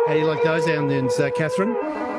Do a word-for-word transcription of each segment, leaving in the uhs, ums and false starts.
How do you like those sounds, uh, Catherine?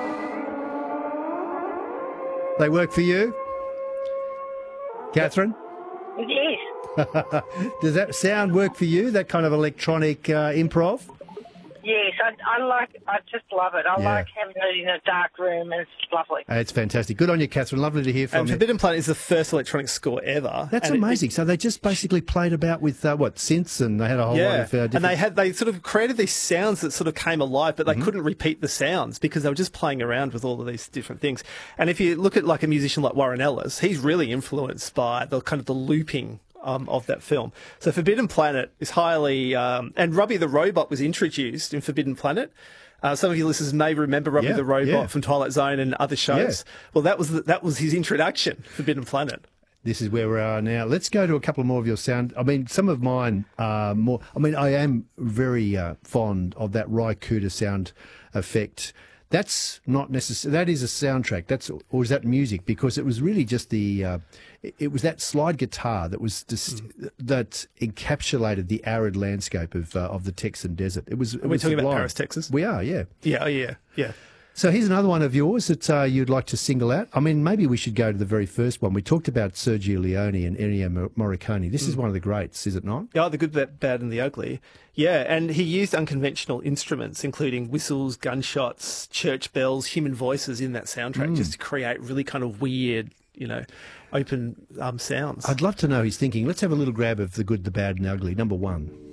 They work for you? Catherine? Yes. Does that sound work for you, that kind of electronic uh, improv? Yes, I, I like. I just love it. I Yeah. like having it in a dark room, and it's lovely. Uh, it's fantastic. Good on you, Catherine. Lovely to hear from And you. Forbidden Planet is the first electronic score ever. That's and it- amazing. So they just basically played about with, uh, what, synths, and they had a whole Yeah, lot of uh, different... and they had they sort of created these sounds that sort of came alive, but they Mm-hmm. couldn't repeat the sounds because they were just playing around with all of these different things. And if you look at like a musician like Warren Ellis, he's really influenced by the kind of the looping um, of that film. So Forbidden Planet is highly, um, and Robbie the Robot was introduced in Forbidden Planet. Uh, some of your listeners may remember Robbie Yeah, the Robot yeah. from Twilight Zone and other shows. Well, that was the, that was his introduction, Forbidden Planet. This is where we are now. Let's go to a couple more of your sound. I mean, some of mine are more... I mean, I am very uh, fond of that Ry Cooder sound effect. That's not necessary. That is a soundtrack. That's or is that music? Because it was really just the. Uh, it, it was that slide guitar that was just Mm. that encapsulated the arid landscape of uh, of the Texan desert. It was. It Are we was talking about sublime. Paris, Texas? We are, yeah. Yeah, oh, yeah, yeah. So here's another one of yours that uh, you'd like to single out. I mean, maybe we should go to the very first one. We talked about Sergio Leone and Ennio Mor- Morricone. This is one of the greats, is it not? Oh, the good, the bad, and the ugly. Yeah, and he used unconventional instruments, including whistles, gunshots, church bells, human voices in that soundtrack, just to create really kind of weird, you know, open um, sounds. I'd love to know his thinking. Let's have a little grab of the good, the bad, and the ugly. Number one.